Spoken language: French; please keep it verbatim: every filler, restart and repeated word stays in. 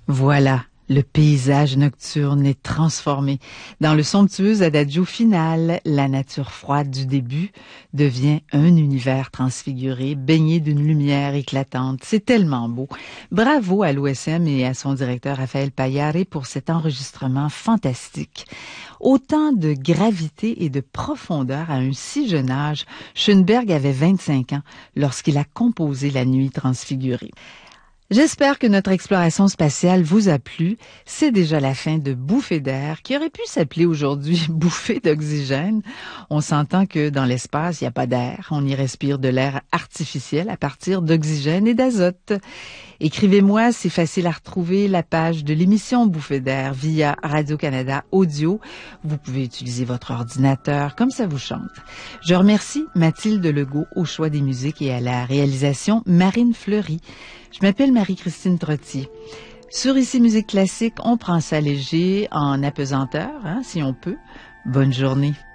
Voilà, le paysage nocturne est transformé. Dans le somptueux adagio final, la nature froide du début devient un univers transfiguré, baigné d'une lumière éclatante. C'est tellement beau. Bravo à l'O S M et à son directeur Raphaël Paillare pour cet enregistrement fantastique. Autant de gravité et de profondeur à un si jeune âge, Schoenberg avait vingt-cinq ans lorsqu'il a composé La Nuit transfigurée. J'espère que notre exploration spatiale vous a plu. C'est déjà la fin de Bouffée d'air, qui aurait pu s'appeler aujourd'hui Bouffée d'oxygène. On s'entend que dans l'espace, il n'y a pas d'air. On y respire de l'air artificiel à partir d'oxygène et d'azote. Écrivez-moi, c'est facile à retrouver la page de l'émission Bouffée d'air via Radio-Canada Audio. Vous pouvez utiliser votre ordinateur comme ça vous chante. Je remercie Mathilde Legault au choix des musiques et à la réalisation Marine Fleury. Je m'appelle Marie-Christine Trottier. Sur Ici Musique Classique, on prend ça léger en apesanteur, hein, si on peut. Bonne journée.